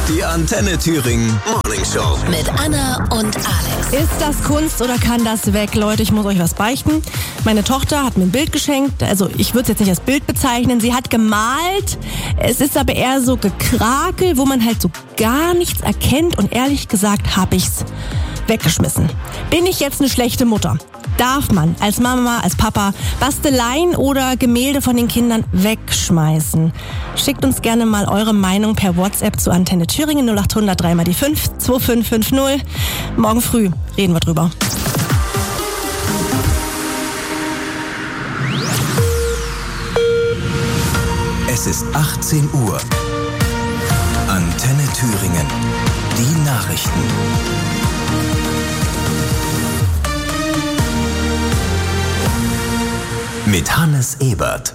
Die Antenne Thüringen Morning Show. Mit Anna und Alex. Ist das Kunst oder kann das weg? Leute, ich muss euch was beichten. Meine Tochter hat mir ein Bild geschenkt. Also ich würde es jetzt nicht als Bild bezeichnen. Sie hat gemalt. Es ist aber eher so Gekrakel, wo man halt so gar nichts erkennt. Und ehrlich gesagt habe ich's weggeschmissen. Bin ich jetzt eine schlechte Mutter? Darf man als Mama, als Papa Basteleien oder Gemälde von den Kindern wegschmeißen? Schickt uns gerne mal eure Meinung per WhatsApp zu Antenne Thüringen 0800 3 mal die 5 2550. Morgen früh reden wir drüber. Es ist 18 Uhr. Antenne Thüringen. Die Nachrichten. Mit Hannes Ebert.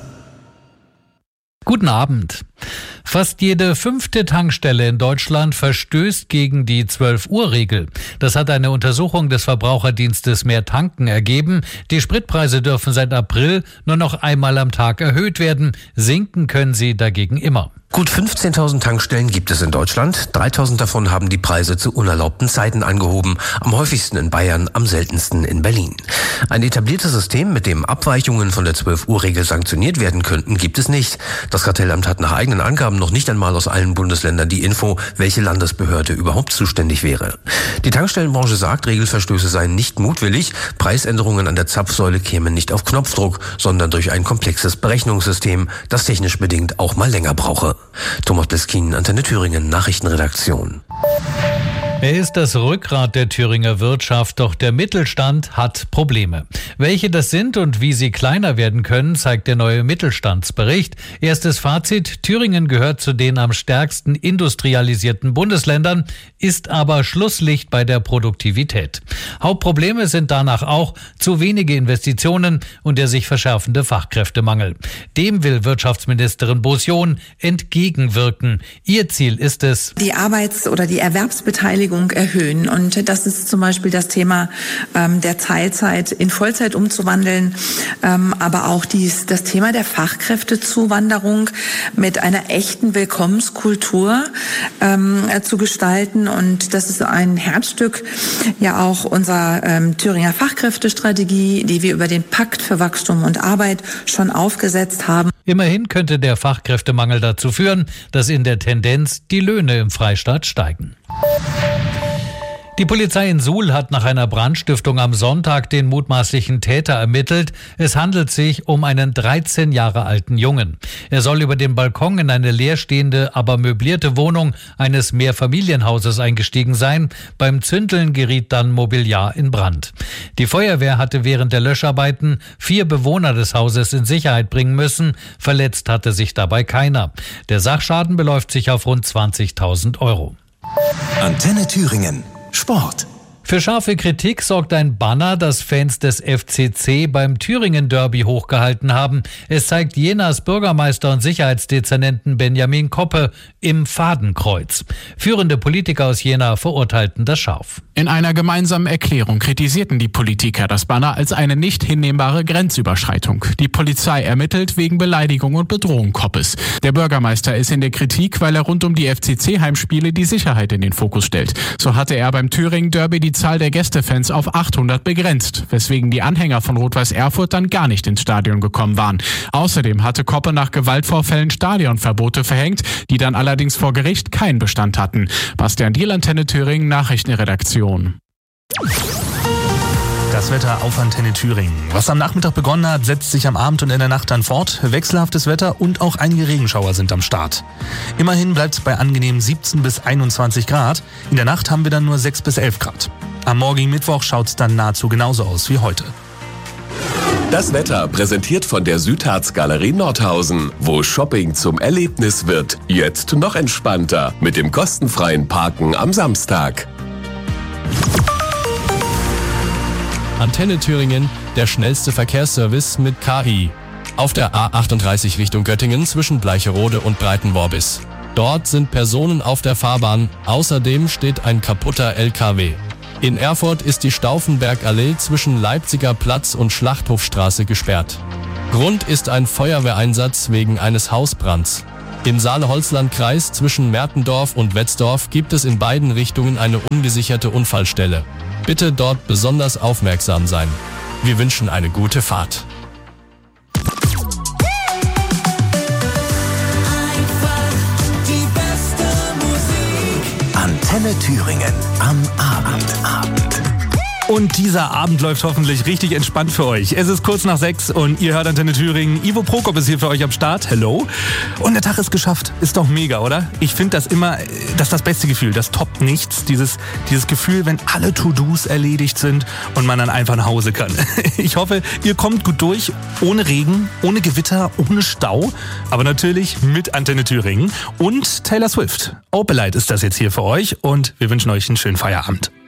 Guten Abend. Fast jede 5. Tankstelle in Deutschland verstößt gegen die 12-Uhr-Regel. Das hat eine Untersuchung des Verbraucherdienstes Mehr Tanken ergeben. Die Spritpreise dürfen seit April nur noch einmal am Tag erhöht werden. Sinken können sie dagegen immer. Gut 15.000 Tankstellen gibt es in Deutschland. 3.000 davon haben die Preise zu unerlaubten Zeiten angehoben. Am häufigsten in Bayern, am seltensten in Berlin. Ein etabliertes System, mit dem Abweichungen von der 12-Uhr-Regel sanktioniert werden könnten, gibt es nicht. Das Kartellamt hat nach eigenen Angaben noch nicht einmal aus allen Bundesländern die Info, welche Landesbehörde überhaupt zuständig wäre. Die Tankstellenbranche sagt, Regelverstöße seien nicht mutwillig. Preisänderungen an der Zapfsäule kämen nicht auf Knopfdruck, sondern durch ein komplexes Berechnungssystem, das technisch bedingt auch mal länger brauche. Thomas Bleskin, Antenne Thüringen, Nachrichtenredaktion. Er ist das Rückgrat der Thüringer Wirtschaft, doch der Mittelstand hat Probleme. Welche das sind und wie sie kleiner werden können, zeigt der neue Mittelstandsbericht. Erstes Fazit: Thüringen gehört zu den am stärksten industrialisierten Bundesländern, ist aber Schlusslicht bei der Produktivität. Hauptprobleme sind danach auch zu wenige Investitionen und der sich verschärfende Fachkräftemangel. Dem will Wirtschaftsministerin Boos-John entgegenwirken. Ihr Ziel ist es, die Arbeits- oder die Erwerbsbeteiligung erhöhen. Und das ist zum Beispiel das Thema der Teilzeit in Vollzeit umzuwandeln, aber auch das Thema der Fachkräftezuwanderung mit einer echten Willkommenskultur zu gestalten. Und das ist ein Herzstück ja auch unserer Thüringer Fachkräftestrategie, die wir über den Pakt für Wachstum und Arbeit schon aufgesetzt haben. Immerhin könnte der Fachkräftemangel dazu führen, dass in der Tendenz die Löhne im Freistaat steigen. Die Polizei in Suhl hat nach einer Brandstiftung am Sonntag den mutmaßlichen Täter ermittelt. Es handelt sich um einen 13 Jahre alten Jungen. Er soll über den Balkon in eine leerstehende, aber möblierte Wohnung eines Mehrfamilienhauses eingestiegen sein. Beim Zündeln geriet dann Mobiliar in Brand. Die Feuerwehr hatte während der Löscharbeiten 4 Bewohner des Hauses in Sicherheit bringen müssen. Verletzt hatte sich dabei keiner. Der Sachschaden beläuft sich auf rund 20.000 Euro. Antenne Thüringen. Sport. Für scharfe Kritik sorgt ein Banner, das Fans des FCC beim Thüringen-Derby hochgehalten haben. Es zeigt Jenas Bürgermeister und Sicherheitsdezernenten Benjamin Koppe im Fadenkreuz. Führende Politiker aus Jena verurteilten das scharf. In einer gemeinsamen Erklärung kritisierten die Politiker das Banner als eine nicht hinnehmbare Grenzüberschreitung. Die Polizei ermittelt wegen Beleidigung und Bedrohung Koppes. Der Bürgermeister ist in der Kritik, weil er rund um die FCC-Heimspiele die Sicherheit in den Fokus stellt. So hatte er beim Thüringen-Derby die Zahl der Gästefans auf 800 begrenzt, weswegen die Anhänger von Rot-Weiß Erfurt dann gar nicht ins Stadion gekommen waren. Außerdem hatte Koppe nach Gewaltvorfällen Stadionverbote verhängt, die dann allerdings vor Gericht keinen Bestand hatten. Bastian Diel, Antenne Thüringen, Nachrichtenredaktion. Das Wetter auf Antenne Thüringen. Was am Nachmittag begonnen hat, setzt sich am Abend und in der Nacht dann fort. Wechselhaftes Wetter und auch einige Regenschauer sind am Start. Immerhin bleibt es bei angenehmen 17 bis 21 Grad. In der Nacht haben wir dann nur 6 bis 11 Grad. Am morgigen Mittwoch schaut es dann nahezu genauso aus wie heute. Das Wetter präsentiert von der Südharz-Galerie Nordhausen, wo Shopping zum Erlebnis wird. Jetzt noch entspannter mit dem kostenfreien Parken am Samstag. Antenne Thüringen, der schnellste Verkehrsservice mit KI. Auf der A38 Richtung Göttingen zwischen Bleicherode und Breitenworbis. Dort sind Personen auf der Fahrbahn, außerdem steht ein kaputter LKW. In Erfurt ist die Stauffenbergallee zwischen Leipziger Platz und Schlachthofstraße gesperrt. Grund ist ein Feuerwehreinsatz wegen eines Hausbrands. Im Saale-Holzland-Kreis zwischen Mertendorf und Wetzdorf gibt es in beiden Richtungen eine ungesicherte Unfallstelle. Bitte dort besonders aufmerksam sein. Wir wünschen eine gute Fahrt. Antenne Thüringen am Abend. Und dieser Abend läuft hoffentlich richtig entspannt für euch. Es ist kurz nach 6 und ihr hört Antenne Thüringen. Ivo Prokop ist hier für euch am Start. Hello. Und der Tag ist geschafft. Ist doch mega, oder? Ich finde das immer, das ist das beste Gefühl. Das toppt nichts. Dieses Gefühl, wenn alle To-Dos erledigt sind und man dann einfach nach Hause kann. Ich hoffe, ihr kommt gut durch. Ohne Regen, ohne Gewitter, ohne Stau. Aber natürlich mit Antenne Thüringen und Taylor Swift. Opelite ist das jetzt hier für euch und wir wünschen euch einen schönen Feierabend.